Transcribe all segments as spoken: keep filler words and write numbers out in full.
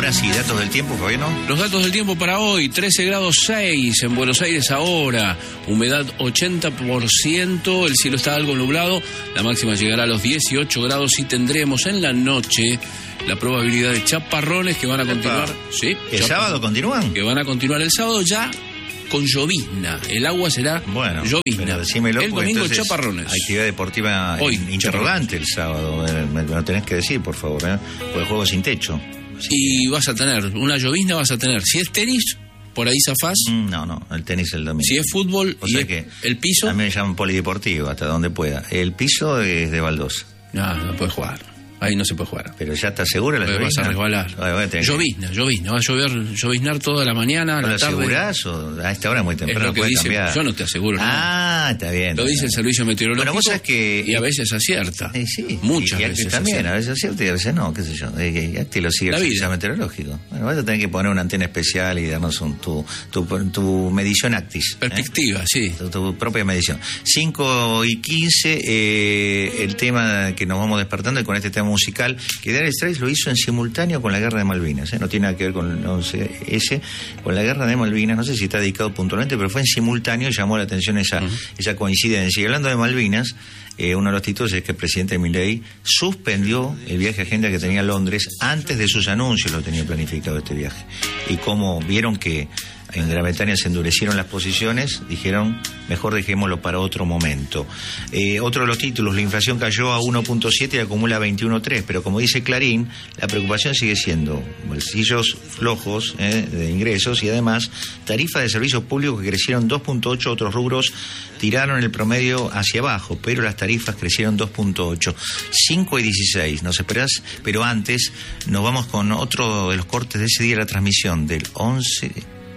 Ahora sí, datos del tiempo, Fabiano. Los datos del tiempo para hoy: trece grados seis en Buenos Aires ahora, humedad ochenta por ciento, el cielo está algo nublado, la máxima llegará a los dieciocho grados y tendremos en la noche la probabilidad de chaparrones que van a continuar. ¿Sí? ¿El sábado continúan? Que van a continuar el sábado ya con llovizna. El agua será bueno, llovizna. Decímelo, el domingo entonces, chaparrones. Actividad deportiva hoy, interrogante el sábado. Me lo tenés que decir, por favor, ¿eh? Porque el juego sin techo. Y vas a tener, una llovizna vas a tener. Si es tenis, por ahí zafás. Mm, no, no, el tenis el domingo. Si es fútbol, o y sea es que el piso. A mí me llaman polideportivo, hasta donde pueda. El piso es de baldosa. No, no puedes jugar. Ahí no se puede jugar. Pero ya está segura la llovizna. Vas a resbalar. Ay, llovizna, llovizna. Va a llover, lloviznar toda la mañana, la ¿Lo tarde. asegurás o a esta hora muy temprano? Es lo que puede dice, cambiar. yo no te aseguro. Ah, no. está bien. Lo está dice bien. el servicio meteorológico. Bueno, vos sabés que... Y a veces acierta. Eh, sí. Muchas y, y veces también, acierta. a veces acierta y a veces no, qué sé yo. Eh, y acti lo sigue el servicio meteorológico. Bueno, vas a tener que poner una antena especial y darnos un, tu, tu, tu medición Actis. Perspectiva, ¿eh? sí. Tu, tu propia medición. cinco y quince, eh, el tema que nos vamos despertando y con este tema musical, que Dire Straits lo hizo en simultáneo con la Guerra de Malvinas, ¿eh? No tiene nada que ver con el once ese, con la Guerra de Malvinas, no sé si está dedicado puntualmente, pero fue en simultáneo y llamó la atención esa, uh-huh. esa coincidencia. Y hablando de Malvinas, eh, uno de los títulos es que el presidente Milei suspendió el viaje a agenda que tenía a Londres, antes de sus anuncios lo tenía planificado este viaje. Y como vieron que en Gran Bretaña se endurecieron las posiciones, dijeron, mejor dejémoslo para otro momento. Eh, otro de los títulos, la inflación cayó a uno punto siete y acumula veintiuno punto tres, pero como dice Clarín, la preocupación sigue siendo bolsillos flojos eh, de ingresos y además tarifas de servicios públicos que crecieron dos punto ocho, otros rubros tiraron el promedio hacia abajo, pero las tarifas crecieron dos punto ocho. cinco y dieciséis, nos esperás, pero antes nos vamos con otro de los cortes de ese día de la transmisión, del once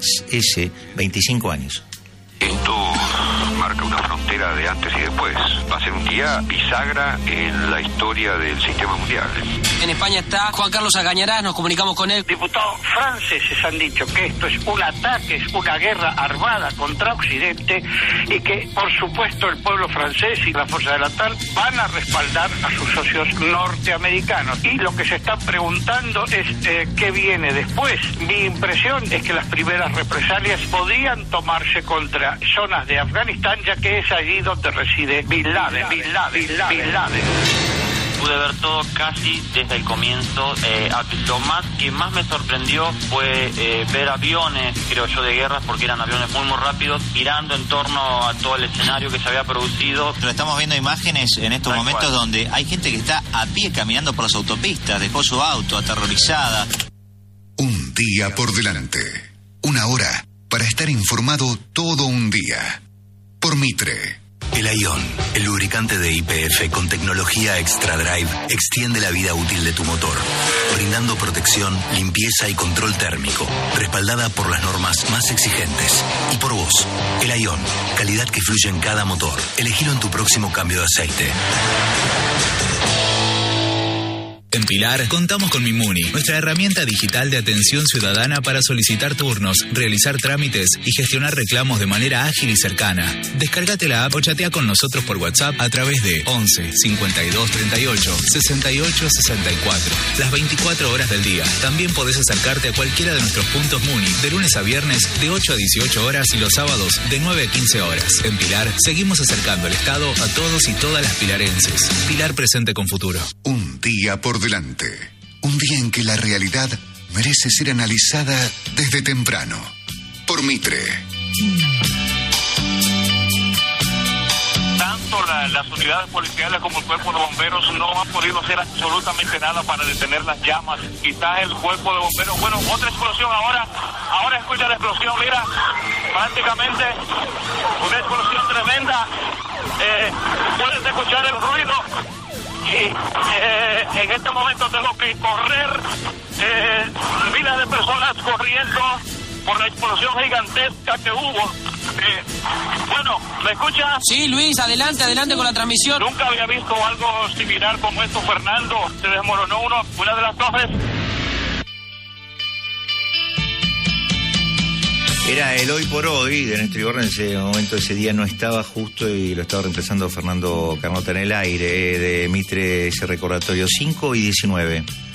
ese, veinticinco años. Esto marca una frontera de antes y después. Va a ser un día bisagra en la historia del sistema mundial. En España está Juan Carlos Agañarás, nos comunicamos con él. Diputados franceses han dicho que esto es un ataque, es una guerra armada contra Occidente y que, por supuesto, el pueblo francés y la Fuerza de la T A L van a respaldar a sus socios norteamericanos. Y lo que se está preguntando es eh, qué viene después. Mi impresión es que las primeras represalias podrían tomarse contra zonas de Afganistán, ya que es allí donde reside Bin Laden, Bin Laden, Bin Laden, Bin Laden. Pude ver todo casi desde el comienzo. Eh, lo más que más me sorprendió fue eh, ver aviones, creo yo, de guerra, porque eran aviones muy muy rápidos, girando en torno a todo el escenario que se había producido. Pero estamos viendo imágenes en estos Tal momentos cual. Donde hay gente que está a pie caminando por las autopistas, dejó su auto aterrorizada. Un día por delante, una hora para estar informado todo un día. Por Mitre. El Ion, el lubricante de Y P F con tecnología Extra Drive, extiende la vida útil de tu motor, brindando protección, limpieza y control térmico, respaldada por las normas más exigentes. Y por vos, el Ion, calidad que fluye en cada motor. Elegilo en tu próximo cambio de aceite. En Pilar contamos con Mimuni, nuestra herramienta digital de atención ciudadana para solicitar turnos, realizar trámites y gestionar reclamos de manera ágil y cercana. Descárgate la app o chatea con nosotros por WhatsApp a través de once cincuenta y dos treinta y ocho sesenta y ocho sesenta y cuatro. Las veinticuatro horas del día. También podés acercarte a cualquiera de nuestros puntos Muni de lunes a viernes de ocho a dieciocho horas y los sábados de nueve a quince horas. En Pilar seguimos acercando el Estado a todos y todas las pilarenses. Pilar presente con futuro. Un día por delante. Un día en que la realidad merece ser analizada desde temprano. Por Mitre. Tanto la, las unidades policiales como el cuerpo de bomberos no han podido hacer absolutamente nada para detener las llamas. Quizás el cuerpo de bomberos... Bueno, otra explosión ahora. Ahora escucha la explosión, mira. Prácticamente una explosión tremenda. Eh, puedes escuchar el ruido. Y eh, en este momento tengo que correr, eh, miles de personas corriendo por la explosión gigantesca que hubo. Eh, bueno, ¿me escuchas? Sí, Luis, adelante, adelante con la transmisión. Nunca había visto algo similar como esto, Fernando. Se desmoronó uno, una de las torres. Era el hoy por hoy de Néstor Iborra. En ese momento, ese día no estaba justo y lo estaba reemplazando Fernando Carnota en el aire. De Mitre, ese recordatorio. cinco y diecinueve.